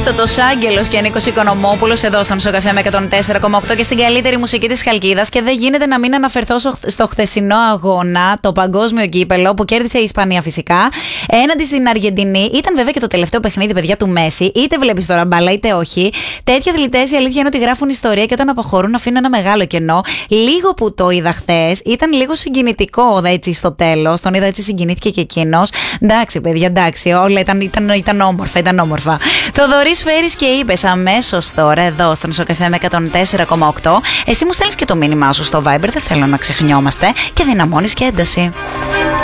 Ανέκδοτος Άγγελος και Νίκος Οικονομόπουλος εδώ στον Σοκαφέ με 104,8 και στην καλύτερη μουσική της Χαλκίδας. Και δεν γίνεται να μην αναφερθώ στο χθεσινό αγώνα, το παγκόσμιο κύπελο που κέρδισε η Ισπανία φυσικά έναντι στην Αργεντινή. Ήταν βέβαια και το τελευταίο παιχνίδι, παιδιά, του Μέση. Είτε βλέπεις τώρα μπάλα, είτε όχι. Τέτοια αθλητές η αλήθεια είναι ότι γράφουν ιστορία και όταν αποχωρούν αφήνουν ένα μεγάλο κενό. Λίγο που το είδα χθες, ήταν λίγο συγκινητικό έτσι στο τέλος. Τον είδα έτσι, συγκινήθηκε και εκείνος. Εντάξει, παιδιά, εντάξει, όλα ήταν όμορφα. Θοδωρής Φέρης και είπες αμέσως τώρα εδώ στον Σοκαφέ με 104,8. Εσύ μου στέλνεις και το μήνυμά σου στο Viber, δεν θέλω να ξεχνιόμαστε, και δυναμώνεις και ένταση.